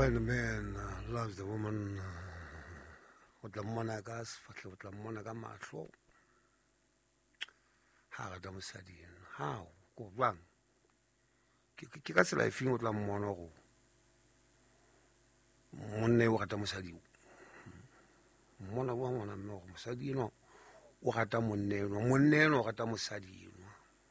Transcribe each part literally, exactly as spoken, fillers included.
When a man uh, loves the woman, o tla mmona ka sefatlhe, o tla mmona ka matlho, ha rata mosadi eno. How? Go jwang? Ke ka tsela e feng o tla mmona go monne o rata mosadi o? Mmona wa ngwana mme go mosadi eno o rata monne eno, monne eno o rata mosadi eno.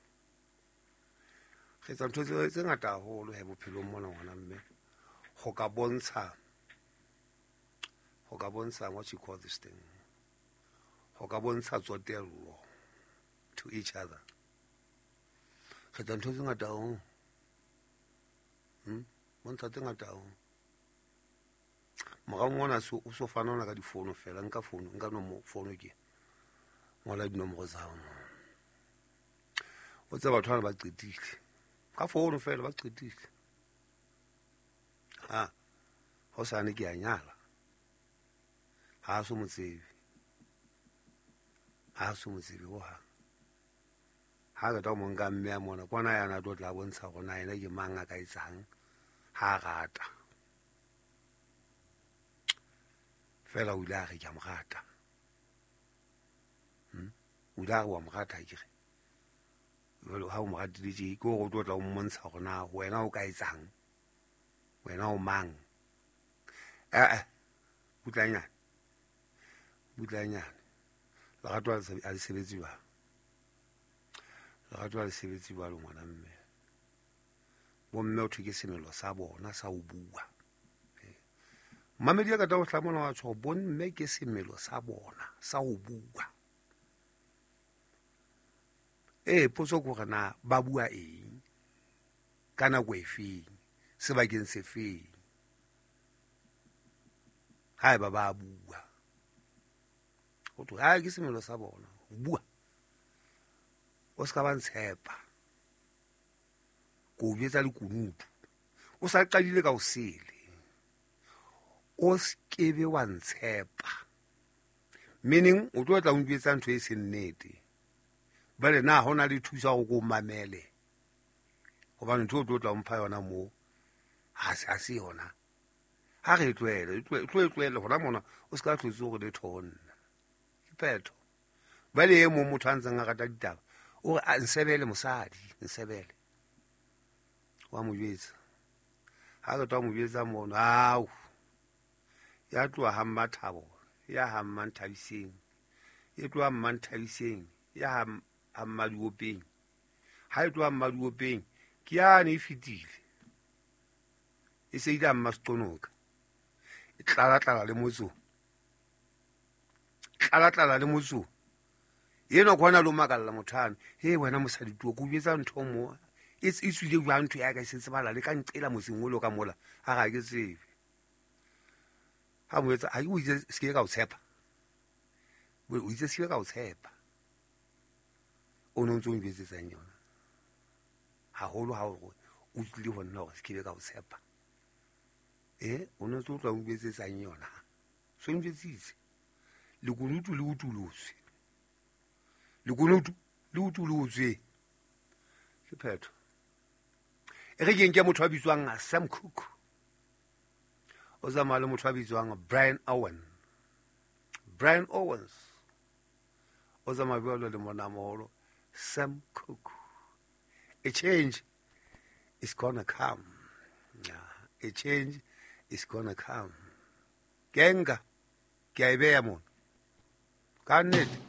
Ge tsa ntho tse ngata haholo he bophelong mona ngwana mme go ka bontsha go ka bontsha what you call this thing, go ka bontsha tsotello to each other. Ge tsa ntho tse ngata ho hm bontsha tse ngata ho mara ngwana so o so fana ka difono fela, nka fono nka no mo fono ke ngola dinomoro tsa hao. O tsa batho ba ba qetile ka fono fela ba qetile. Ha ho sane ke a nyala, ha so motsebi, ha so motsebi ho ha ha ga ta mo nka mme ya mona kwana yana do tla bontsha gona ena ke manga ka itsang ha rata fela o ile a re ke a mo rata. hm o ile a re wa mo rata ke re jalo ha o mo ratile je ke go tlo tla o mmontsha gona wena o ka itsang, wena o mang. eh eh butlanyana butlanyana la ga twa a le sebetsi ba la ga twa le sebetsi ba lo ngwana mme bo mme o thike semelo sa bona sa o bua. Mamedi ka ta o tlamona wa tsho bo mme ke semelo sa bona sa o bua. Eh potso go gana ba bua eng kana go efeng sebakeng se feng ha ba ba bua o to ha ke semelo sa bona o bua o ska ba ntshepa go betsa le kunutu o sa qadile ka o sele o skebe wa ntshepa, meaning o tlo tla o betsa ntho e se nnete bale na hona le thusa go go mamele go ba ntho o tlo tla o mpha yona mo ha se a se yona ha re tlwele tlwele tlwele gona mona o ska tlotse go le thonna ke petho bale e mo motho a ntseng a rata ditaba o a nsebele mosadi nsebele wa mo betsa ha re twa mo betsa mona au ya tloa ha mmathabo ya ha mmanthabiseng e tloa mmanthabiseng ya ha ha mmaduopeng ha e tloa mmaduopeng ke yana e fitile e se ida mmastonoka e tlala tlala le motso tlala tlala le motso yeno kwana lo makalla mothana he wena mosadi tuo go betsa ntho mo it's it's ile jwa ntho ya ka se tsebala le ka ntela mosengolo ka mola ha ga ke tsebe ha mo etsa ha o itse se ka o tshepa o itse se ka o tshepa o no ntse o betsetsa yona ha holo ha o o tlile go nna gore se ke ka o tshepa eh o no ntse o tla o betsetsa yona so ntse le kunutu le utulutse le kunutu le utulutse ke phetho e re ke nke motho a bitswang Sam Cooke o zama le motho a bitswang Brian Owen Brian Owens o zama bua le mona molo Sam Cooke. A change is gonna come. Yeah, a change is gonna come. Genga, ke a e beya mona. Ka nnete